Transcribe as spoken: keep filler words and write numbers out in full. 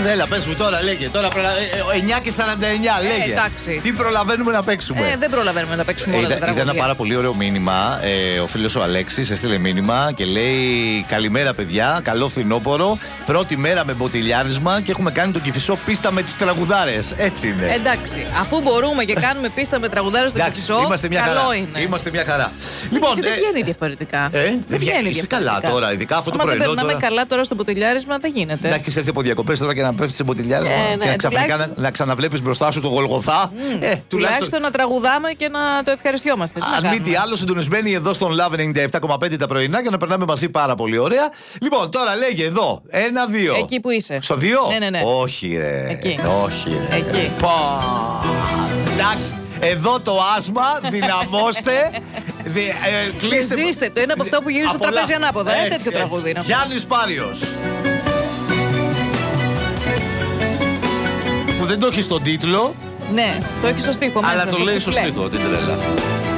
Έλα, πες μου τώρα, λέγε. Τώρα προλα... εννιά και σαράντα εννιά, λέγε. Ε, εντάξει. Τι προλαβαίνουμε να παίξουμε. Ε, δεν προλαβαίνουμε να παίξουμε όλα τα τραγούδια. Είδα ένα πάρα πολύ ωραίο μήνυμα. Ε, ο φίλος ο Αλέξης έστειλε μήνυμα και λέει: καλημέρα, παιδιά. Καλό φθινόπωρο. Πρώτη μέρα με μποτιλιάρισμα και έχουμε κάνει τον Κηφισό πίστα με τις τραγουδάρες. Έτσι είναι. Εντάξει. Αφού μπορούμε και κάνουμε πίστα με τραγουδάρες στο Κηφισό, είμαστε μια καλό χαρά. είναι. Είμαστε μια χαρά. Λοιπόν, δεν βγαίνει διαφορετικά. Ε, δεν δεν βγαίνει Είσαι διαφορετικά. καλά τώρα, ειδικά αυτό το πρωινό. Αν δεν περνάμε τώρα... καλά τώρα στο μποτιλιάρισμα, δεν γίνεται. Να έχεις έρθει από διακοπές τώρα και να πέφτεις σε μποτιλιάρισμα Ε, και ναι, να ξαφνικά τουλάχιστον... να, να ξαναβλέπεις μπροστά σου το Γολγοθά. Mm. Ε, τουλάχιστον... τουλάχιστον να τραγουδάμε και να το ευχαριστιόμαστε. Αν μη τι άλλο, συντονισμένοι εδώ στον Love ενενήντα επτά κόμμα πέντε τα πρωινά για να περνάμε μαζί πάρα πολύ ωραία. Λοιπόν, τώρα λέγε εδώ. Ένα, δύο. Εκεί που είσαι. Στο δύο? Ναι, ναι, ναι. Όχι, ρε. Εκεί. Όχι, ρε. Εκεί. Πα. Εντάξει. Εδώ το άσμα, δυναμώστε. Δι, ε, κλείστε. Και ζήστε το. Είναι από αυτό που γυρίζει στο τραπέζι ανάποδα. Ε, τέτοιο τραγούδι είναι. Γιάννης Πάριος. Που δεν το έχει στον τίτλο. Ναι, το έχει στο στίχο. Αλλά μέσα, το λέει στο κουπλέ. στίχο, την τρέλα.